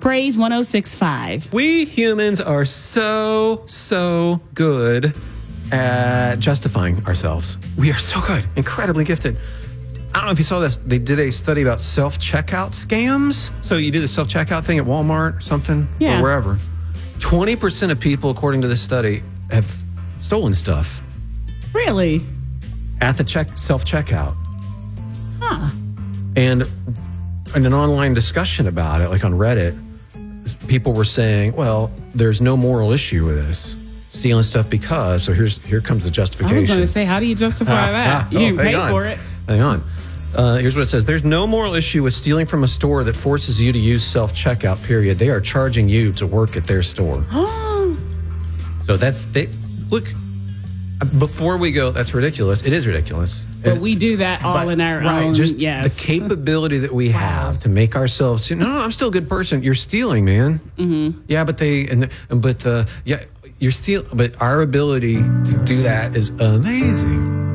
Praise 106.5. We humans are so good at justifying ourselves. We are so good, incredibly gifted. I don't know if you saw this. They did a study about self-checkout scams. So you do the self-checkout thing at Walmart or something, Yeah. or wherever. 20% of people, according to this study, have stolen stuff Really? at the self-checkout. Huh. And in an online discussion about it, like on Reddit, people were saying, well, there's no moral issue with this. Stealing stuff because, so here comes the justification. I was going to say, how do you justify that? You didn't pay for it. Hang on. Here's what it says. There's no moral issue with stealing from a store that forces you to use self-checkout, period. They are charging you to work at their store. So look, before we go, that's ridiculous. It is ridiculous. But we do that all in our own, just yes. the capability that we have to make ourselves, no, I'm still a good person. You're stealing, man. Mm-hmm. Yeah, but you're stealing, but our ability to do that is amazing.